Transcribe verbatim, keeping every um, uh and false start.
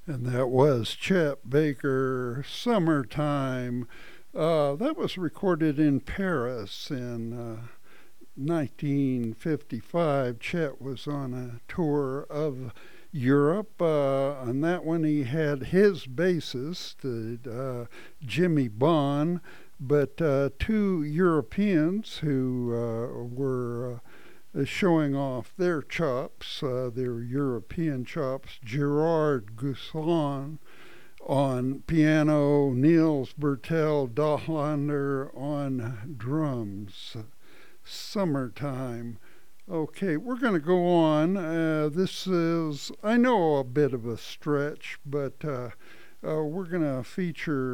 And that was Chet Baker, Summertime. Uh, that was recorded in Paris in uh, nineteen fifty-five. Chet was on a tour of Europe. Uh, on that one, he had his bassist, uh, Jimmy Bond, but uh, two Europeans who uh, were uh, showing off their chops, uh, their European chops. Gerard Gusson on piano, Niels Bertel Dahlander on drums. Summertime. Okay, we're going to go on. Uh, this is, I know, a bit of a stretch, but uh, uh, we're going to feature